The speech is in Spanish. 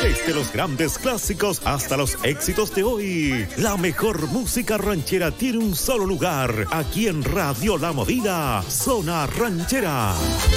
Desde los grandes clásicos hasta los éxitos de hoy, la mejor música ranchera tiene un solo lugar. Aquí en Radio La Movida, Zona Ranchera.